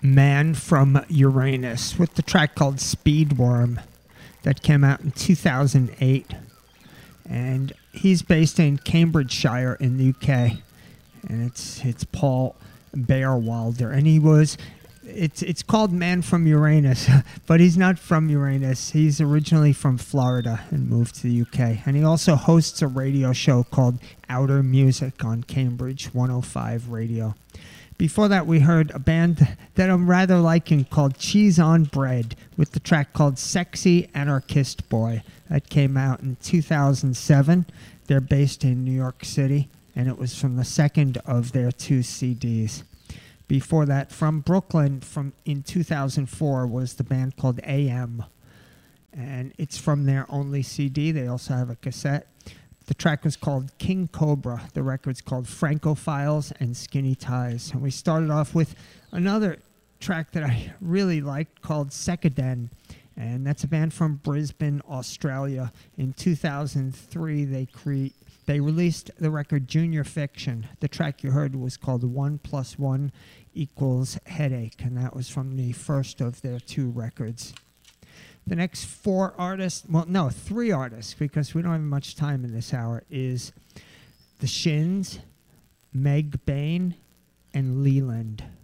Man from Uranus with the track called Speedworm that came out in 2008. And he's based in Cambridgeshire in the UK. And it's Paul Bearwalder. And it's called Man from Uranus, but he's not from Uranus. He's originally from Florida and moved to the UK. And he also hosts a radio show called Outer Music on Cambridge 105 Radio. Before that, we heard a band that I'm rather liking called Cheese on Bread with the track called Sexy Anarchist Boy. That came out in 2007. They're based in New York City, and it was from the second of their 2 CDs. Before that, from Brooklyn in 2004 was the band called AM, and it's from their only CD. They also have a cassette. The track was called King Cobra. The record's called Francophiles and Skinny Ties. And we started off with another track that I really liked called Sekaden. And that's a band from Brisbane, Australia. In 2003, they released the record Junior Fiction. The track you heard was called 1 + 1 = Headache. And that was from the first of their 2 records. The next 3 artists, because we don't have much time in this hour, is The Shins, Meg Bain, and Leland.